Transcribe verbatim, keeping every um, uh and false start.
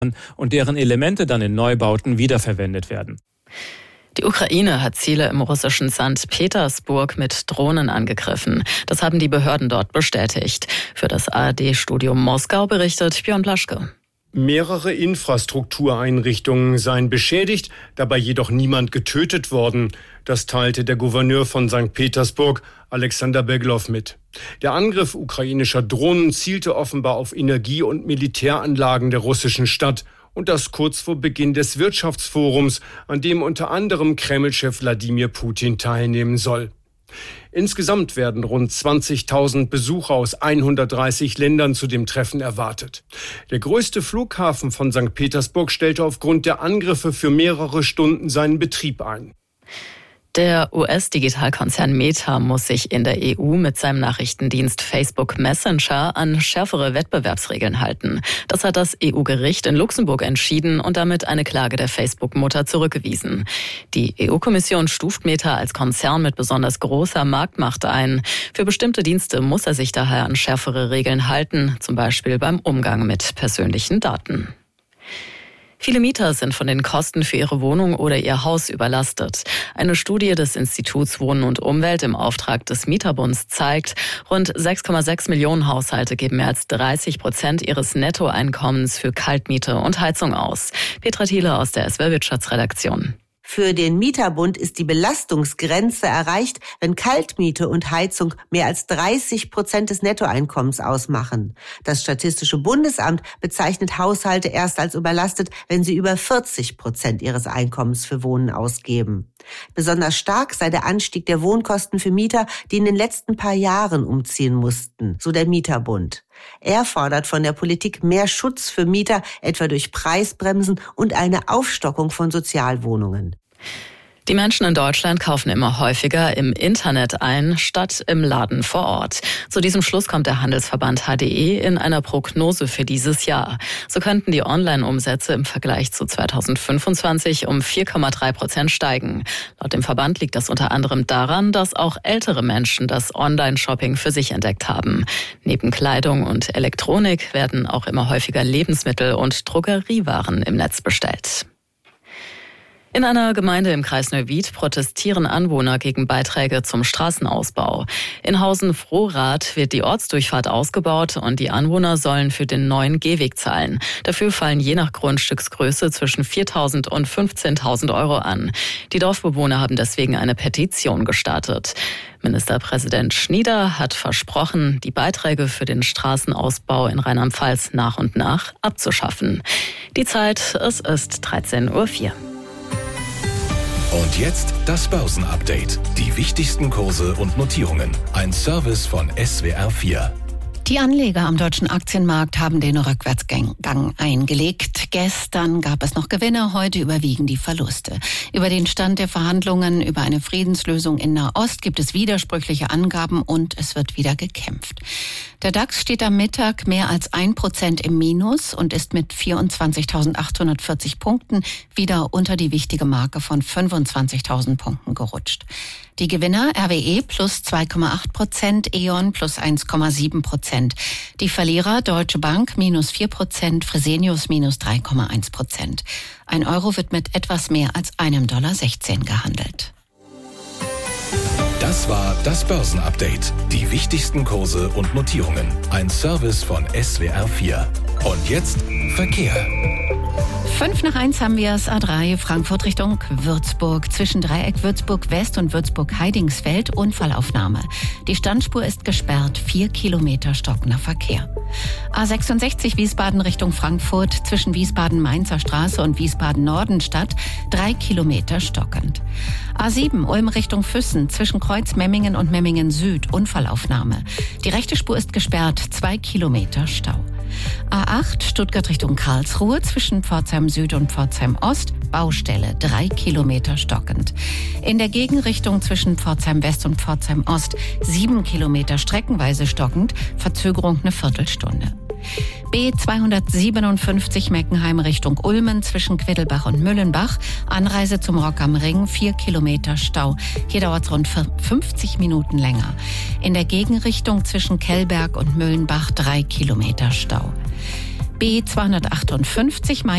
und deren Elemente dann in Neubauten wiederverwendet werden. Die Ukraine hat Ziele im russischen Sankt Petersburg mit Drohnen angegriffen. Das haben die Behörden dort bestätigt. Für das A R D-Studio Moskau berichtet Björn Blaschke. Mehrere Infrastruktureinrichtungen seien beschädigt, dabei jedoch niemand getötet worden. Das teilte der Gouverneur von Sankt Petersburg, Alexander Beglow, mit. Der Angriff ukrainischer Drohnen zielte offenbar auf Energie- und Militäranlagen der russischen Stadt. Und das kurz vor Beginn des Wirtschaftsforums, an dem unter anderem Kreml-Chef Wladimir Putin teilnehmen soll. Insgesamt werden rund zwanzigtausend Besucher aus hundertdreißig Ländern zu dem Treffen erwartet. Der größte Flughafen von Sankt Petersburg stellte aufgrund der Angriffe für mehrere Stunden seinen Betrieb ein. Der U S-Digitalkonzern Meta muss sich in der E U mit seinem Nachrichtendienst Facebook Messenger an schärfere Wettbewerbsregeln halten. Das hat das E U-Gericht in Luxemburg entschieden und damit eine Klage der Facebook-Mutter zurückgewiesen. Die E U-Kommission stuft Meta als Konzern mit besonders großer Marktmacht ein. Für bestimmte Dienste muss er sich daher an schärfere Regeln halten, zum Beispiel beim Umgang mit persönlichen Daten. Viele Mieter sind von den Kosten für ihre Wohnung oder ihr Haus überlastet. Eine Studie des Instituts Wohnen und Umwelt im Auftrag des Mieterbunds zeigt, rund sechs Komma sechs Millionen Haushalte geben mehr als dreißig Prozent ihres Nettoeinkommens für Kaltmiete und Heizung aus. Petra Thiele aus der S W R-Wirtschaftsredaktion. Für den Mieterbund ist die Belastungsgrenze erreicht, wenn Kaltmiete und Heizung mehr als dreißig Prozent des Nettoeinkommens ausmachen. Das Statistische Bundesamt bezeichnet Haushalte erst als überlastet, wenn sie über vierzig Prozent ihres Einkommens für Wohnen ausgeben. Besonders stark sei der Anstieg der Wohnkosten für Mieter, die in den letzten paar Jahren umziehen mussten, so der Mieterbund. Er fordert von der Politik mehr Schutz für Mieter, etwa durch Preisbremsen und eine Aufstockung von Sozialwohnungen. Die Menschen in Deutschland kaufen immer häufiger im Internet ein, statt im Laden vor Ort. Zu diesem Schluss kommt der Handelsverband H D E in einer Prognose für dieses Jahr. So könnten die Online-Umsätze im Vergleich zu zweitausendfünfundzwanzig um vier Komma drei Prozent steigen. Laut dem Verband liegt das unter anderem daran, dass auch ältere Menschen das Online-Shopping für sich entdeckt haben. Neben Kleidung und Elektronik werden auch immer häufiger Lebensmittel und Drogeriewaren im Netz bestellt. In einer Gemeinde im Kreis Neuwied protestieren Anwohner gegen Beiträge zum Straßenausbau. In Hausen-Frohrath wird die Ortsdurchfahrt ausgebaut und die Anwohner sollen für den neuen Gehweg zahlen. Dafür fallen je nach Grundstücksgröße zwischen viertausend und fünfzehntausend Euro an. Die Dorfbewohner haben deswegen eine Petition gestartet. Ministerpräsident Schnieder hat versprochen, die Beiträge für den Straßenausbau in Rheinland-Pfalz nach und nach abzuschaffen. Die Zeit, es ist dreizehn Uhr vier. Und jetzt das Börsenupdate. Die wichtigsten Kurse und Notierungen. Ein Service von S W R vier. Die Anleger am deutschen Aktienmarkt haben den Rückwärtsgang eingelegt. Gestern gab es noch Gewinne, heute überwiegen die Verluste. Über den Stand der Verhandlungen über eine Friedenslösung in Nahost gibt es widersprüchliche Angaben und es wird wieder gekämpft. Der DAX steht am Mittag mehr als ein Prozent im Minus und ist mit vierundzwanzigtausendachthundertvierzig Punkten wieder unter die wichtige Marke von fünfundzwanzigtausend Punkten gerutscht. Die Gewinner R W E plus zwei Komma acht Prozent, E.ON plus eins Komma sieben Prozent. Die Verlierer Deutsche Bank minus vier Prozent, Fresenius minus drei Komma eins Prozent. Ein Euro wird mit etwas mehr als einem Dollar sechzehn gehandelt. Das war das Börsenupdate. Die wichtigsten Kurse und Notierungen. Ein Service von S W R vier. Und jetzt Verkehr. Fünf nach eins haben wir es, A drei, Frankfurt Richtung Würzburg. Zwischen Dreieck Würzburg West und Würzburg Heidingsfeld Unfallaufnahme. Die Standspur ist gesperrt, vier Kilometer stockender Verkehr. A sechsundsechzig Wiesbaden Richtung Frankfurt. Zwischen Wiesbaden-Mainzer Straße und Wiesbaden-Nordenstadt drei Kilometer stockend. A sieben Ulm Richtung Füssen. Zwischen Kreuz Memmingen und Memmingen Süd Unfallaufnahme. Die rechte Spur ist gesperrt, zwei Kilometer Stau. A acht Stuttgart Richtung Karlsruhe zwischen Pforzheim Süd und Pforzheim Ost Baustelle, drei Kilometer stockend. In der Gegenrichtung zwischen Pforzheim West und Pforzheim Ost sieben Kilometer streckenweise stockend, Verzögerung eine Viertelstunde. B zweihundertsiebenundfünfzig Meckenheim Richtung Ulmen zwischen Quiddelbach und Müllenbach. Anreise zum Rock am Ring, vier Kilometer Stau. Hier dauert es rund fünfzig Minuten länger. In der Gegenrichtung zwischen Kellberg und Müllenbach drei Kilometer Stau. B zweihundertachtundfünfzig Meilen